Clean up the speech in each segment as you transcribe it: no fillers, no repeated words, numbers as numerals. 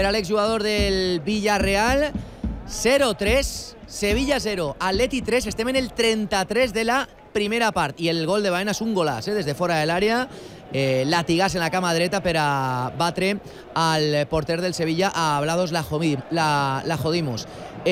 Era l'exjugador del Villarreal. 0-3, Sevilla 0, Atleti 3. Estem en el 33 de la primera part. I el gol de Baena és un golaç, des de fora de l'àrea. Latigàs en la cama dreta per a batre al porter del Sevilla, a Vlados Lahodimos.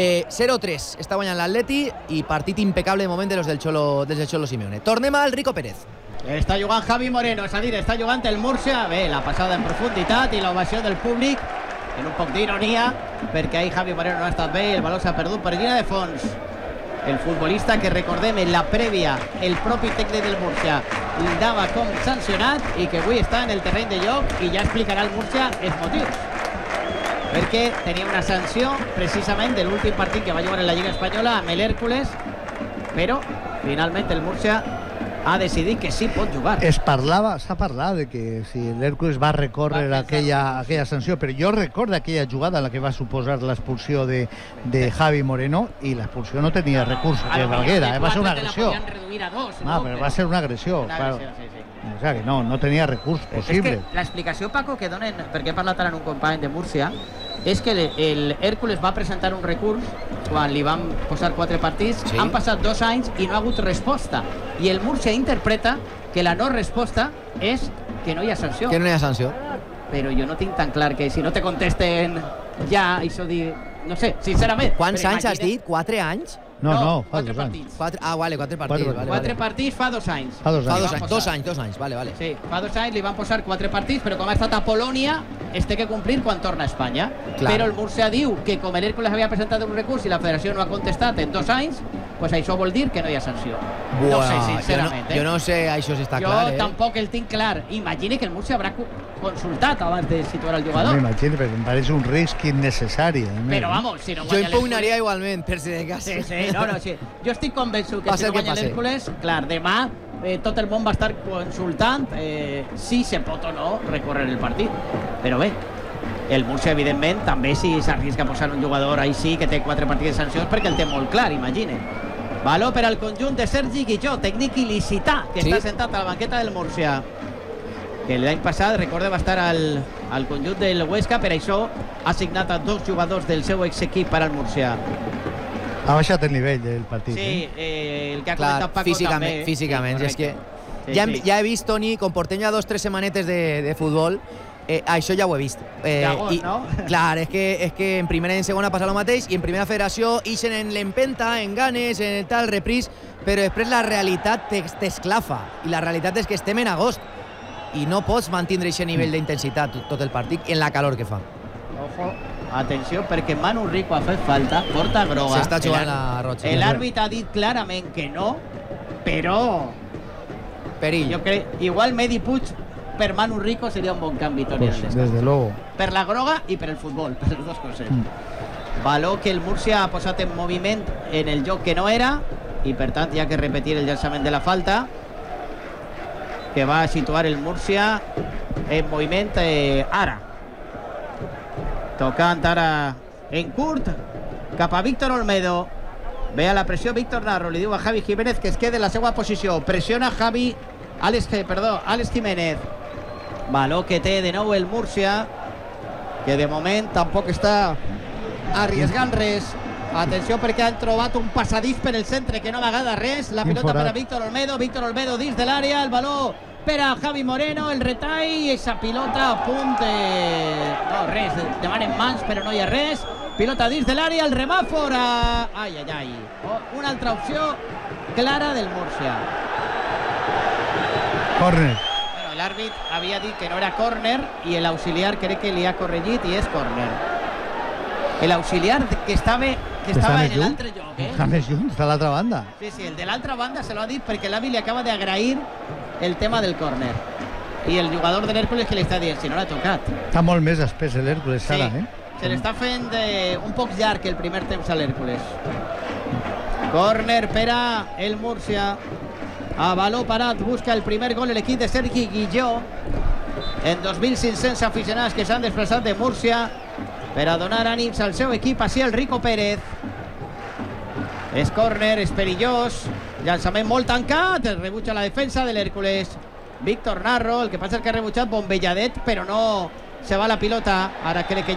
0-3, està guanyant l'Atleti i partit impecable de moment dels del Cholo Simeone. Tornem al Rico Pérez. Està jugant Javi Moreno, és a dir, està jugant el Múrcia. Bé, la passada en profunditat i l'ovació del públic, en un poc d'ironia, perquè ahir Javi Moreno no ha estat bé i el baló s'ha perdut per línia de fons. El futbolista que, recordem, en la prèvia el propi tècnic del Múrcia el dava com sancionat i que avui està en el terreny de joc i ja explicarà el Múrcia els motius, perquè tenia una sanció precisament de l'últim partit que va jugar en la Lliga Espanyola amb l'Hèrcules, però finalment el Múrcia ha decidit que sí pot jugar. S'ha parlat de que si l'Hèrcules va recórrer aquella sanció, però jo recordo aquella jugada en la que va suposar l'expulsió de Javi Moreno i l'expulsió no tenia recurs que valguera, va ser una agressió. Però va ser una agressió, claro. O sea que no tenia recurs possible. És que l'explicació, Paco, que donen, perquè he parlat ara amb un company de Múrcia, és que el Hèrcules va presentar un recurs quan li van posar 4 partits, sí. Han passat 2 anys i no ha hagut resposta, i el Múrcia interpreta que la no resposta és que no hi ha sanció. Que no hi ha sanció. Però jo no tinc tan clar que si no te contesten ja, això dir... No sé, sincerament. Quants anys has dit? 4 anys? No, fa 4 2 anys. partits. Vale, 4 partits. 4 partits fa 2 anys. Fa 2 anys. 2 anys, vale. Sí, fa 2 anys li van posar 4 partits, però com ha estat a Polònia, es té que complir quan torna a Espanya. Clar. Però el Múrcia diu que com l'Hèrcules havia presentat un recurs i la federació no ha contestat en 2 anys, pues això vol dir que no hi ha sanció. No sé, sincerament. Jo no sé això si està clar. Jo tampoc el tinc clar. Imagine que el Múrcia haurà consultat abans de situar el jugador. M'imagino, però em pareix un risc innecessari. Però vamos, si no jo impugnaria igualment, per si de cas. Sí, sí. Jo estic convençut que si no guanya l'Hèrcules, clar, demà tot el món va estar consultant si se pot o no recórrer el partit. Però bé, el Múrcia, evidentment, també si s'arrisca a posar un jugador ahí sí que té 4 partits de sancions perquè el té molt clar, imagine. Valor per al conjunt de Sergi Guilló, tècnic il·licità, que està sentat a la banqueta del Múrcia, que l'any passat, recorde, va estar al conjunt del Huesca, per això ha signat a 2 jugadors del seu exequip per al Múrcia. Ha baixat el nivell del partit. Sí, el que ha comentat Paco també. Físicament, és que ja he vist, Toni, com portem ja 2 o 3 setmanetes de futbol, això ja ho he vist. No? Clar, és que en primera i en segona passa el mateix, i en primera federació ixen en l'empenta, en ganes, en el tal repris, però després la realitat t'esclafa, i la realitat és que estem en agost i no pots mantindre aquest nivell d'intensitat tot el partit en la calor que fa. Ojo, atenció, perquè Manu Rico ha fet falta, porta groga. S'està jugant la roja. L'àrbit ha dit clarament que no, però... Perill. Jo crec, igual Medi Puig per Manu Rico seria un bon canvi, Toni. Pues, desde luego. Per la groga i per el futbol, per les dues coses. Valor que el Múrcia ha posat en moviment en el joc que no era, i per tant hi ha que repetir el llançament de la falta, que va situar el Múrcia en moviment ara. Tocant ara en curt cap a Víctor Olmedo. Ve a la pressió Víctor Narro, li diu a Javi Jiménez que es quede en la seva posició. Pressiona Àlex Jiménez. Valor que té de nou el Múrcia, que de moment tampoc està arriesgant res. Atenció, perquè han trobat un passadís per el centre que no m'agrada res. La pilota per a Víctor Olmedo dins de l'àrea, el valor per a Javi Moreno, el retall, i aquesta pilota a punt no, res, demanen mans però no hi ha res. Pilota dins de l'àrea, el remàfor ai. Una altra opció clara del Múrcia. Córner. Bueno, l'àrbit havia dit que no era córner i l'auxiliar crec que li ha corregit i és córner. L'auxiliar que estava en l'altre lloc, Està més lluny, està a l'altra banda. Sí, el de l'altra banda se lo ha dit perquè l'avi li acaba d'agrair el tema del córner. I el jugador de l'Hèrcules que li està dient, si no l'ha tocat. Està molt més espès l'Hèrcules, Sara, se l'està fent un poc llarg el primer temps a l'Hèrcules. Córner per a el Múrcia. A baló parat, busca el primer gol l'equip de Sergi Guilló. En 2.500 aficionats que s'han desplaçat de Múrcia per a donar ànims al seu equip, així el Rico Pérez. És córner, és perillós, llançament molt tancat, el rebutja la defensa de l'Hèrcules. Víctor Narro, el que passa és que ha rebutjat bombelladet, però no se va la pilota. Ara crec que